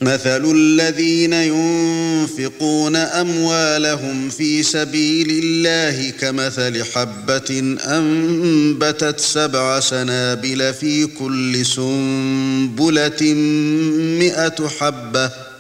مثل الذين ينفقون أموالهم في سبيل الله كمثل حبة أنبتت 7 سنابل في كل سنبلة 100 حبة